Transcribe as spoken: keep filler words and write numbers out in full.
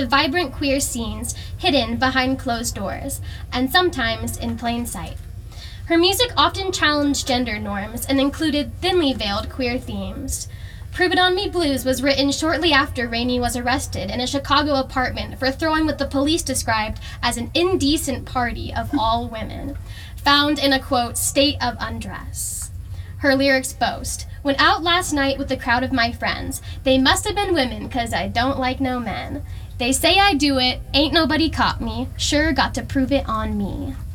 to vibrant queer scenes hidden behind closed doors, and sometimes in plain sight. Her music often challenged gender norms and included thinly veiled queer themes. Prove It On Me Blues was written shortly after Rainey was arrested in a Chicago apartment for throwing what the police described as an indecent party of all women, found in a, quote, state of undress. Her lyrics boast, "Went out last night with a crowd of my friends. They must have been women, 'cause I don't like no men. They say I do it, ain't nobody caught me. Sure got to prove it on me."